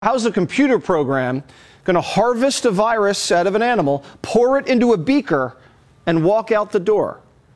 How's a computer program going to harvest a virus out of an animal, pour it into a beaker, and walk out the door?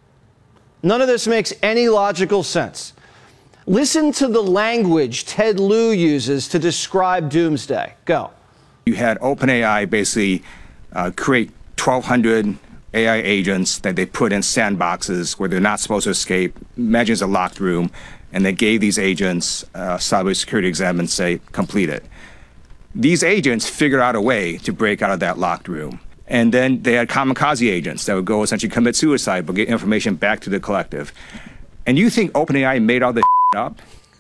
None of this makes any logical sense. Listen to the language Ted Lieu uses to describe doomsday. Go. You had OpenAI basically create 1,200 AI agents that they put in sandboxes where they're not supposed to escape. Imagine it's a locked room, and they gave these agents a cybersecurity exam and say, complete it. These agents figured out a way to break out of that locked room. And then they had kamikaze agents that would go essentially commit suicide but get information back to the collective. And you think OpenAI made all this up?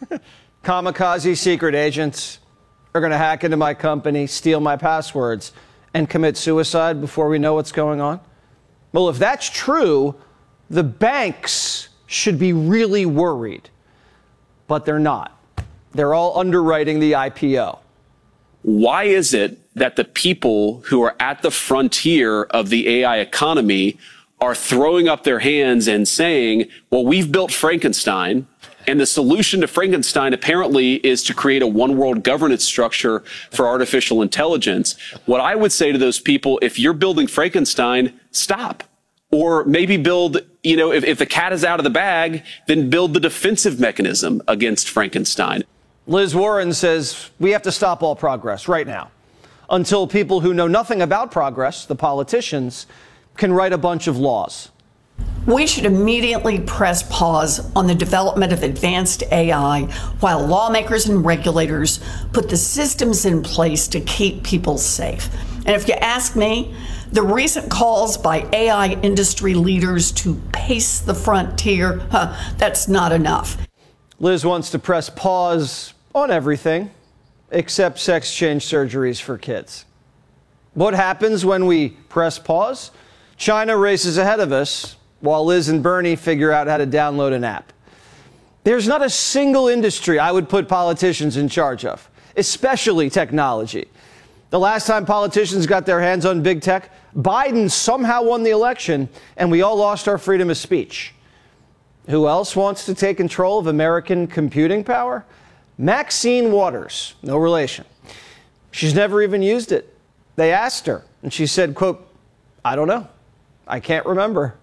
Kamikaze secret agents are going to hack into my company, steal my passwords, and commit suicide before we know what's going on? Well, if that's true, the banks should be really worried. But they're not. They're all underwriting the IPO. Why is it that the people who are at the frontier of the AI economy are throwing up their hands and saying, well, we've built Frankenstein, and the solution to Frankenstein apparently is to create a one world governance structure for artificial intelligence? What I would say to those people, if you're building Frankenstein, stop. Or maybe build, if the cat is out of the bag, then build the defensive mechanism against Frankenstein. Liz Warren says we have to stop all progress right now until people who know nothing about progress, the politicians, can write a bunch of laws. We should immediately press pause on the development of advanced AI while lawmakers and regulators put the systems in place to keep people safe. And if you ask me, the recent calls by AI industry leaders to pace the frontier, that's not enough. Liz wants to press pause on everything except sex change surgeries for kids. What happens when we press pause? China races ahead of us while Liz and Bernie figure out how to download an app. There's not a single industry I would put politicians in charge of, especially technology. The last time politicians got their hands on big tech, Biden somehow won the election and we all lost our freedom of speech. Who else wants to take control of American computing power? Maxine Waters, no relation. She's never even used it. They asked her, and she said, quote, I don't know. I can't remember.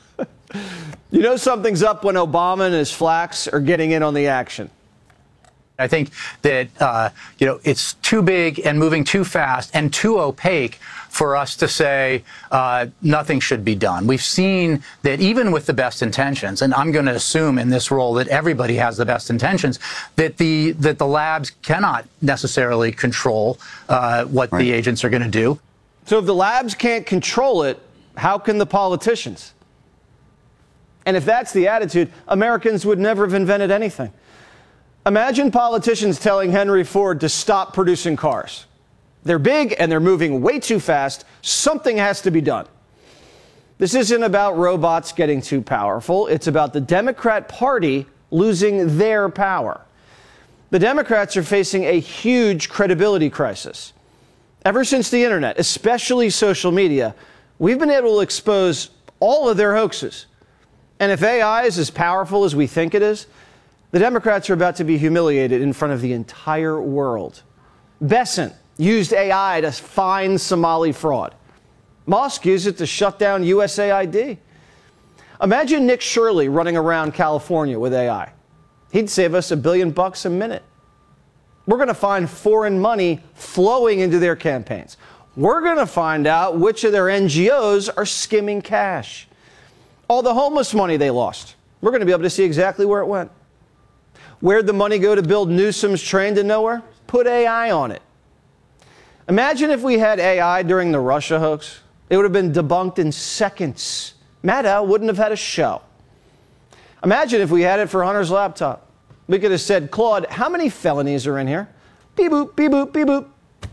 You know something's up when Obama and his flacks are getting in on the action. I think that, it's too big and moving too fast and too opaque for us to say nothing should be done. We've seen that even with the best intentions, and I'm going to assume in this role that everybody has the best intentions, that the labs cannot necessarily control what the agents are going to do. So if the labs can't control it, how can the politicians? And if that's the attitude, Americans would never have invented anything. Imagine politicians telling Henry Ford to stop producing cars. They're big and they're moving way too fast. Something has to be done. This isn't about robots getting too powerful. It's about the Democrat Party losing their power. The Democrats are facing a huge credibility crisis. Ever since the internet, especially social media, we've been able to expose all of their hoaxes. And if AI is as powerful as we think it is, the Democrats are about to be humiliated in front of the entire world. Bessent used AI to find Somali fraud. Musk used it to shut down USAID. Imagine Nick Shirley running around California with AI. He'd save us $1 billion a minute. We're going to find foreign money flowing into their campaigns. We're going to find out which of their NGOs are skimming cash. All the homeless money they lost, we're going to be able to see exactly where it went. Where'd the money go to build Newsom's train to nowhere? Put AI on it. Imagine if we had AI during the Russia hoax. It would have been debunked in seconds. Maddow wouldn't have had a show. Imagine if we had it for Hunter's laptop. We could have said, Claude, how many felonies are in here? Beep boop, beep boop, beep boop.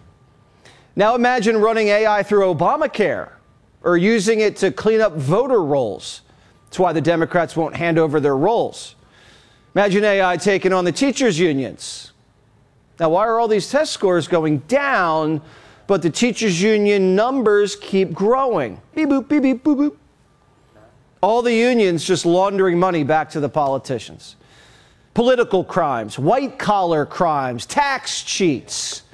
Now imagine running AI through Obamacare or using it to clean up voter rolls. That's why the Democrats won't hand over their rolls. Imagine AI taking on the teachers' unions. Now, why are all these test scores going down, but the teachers' union numbers keep growing? Beep, boop, beep, beep, boop, boop. All the unions just laundering money back to the politicians. Political crimes, white-collar crimes, tax cheats.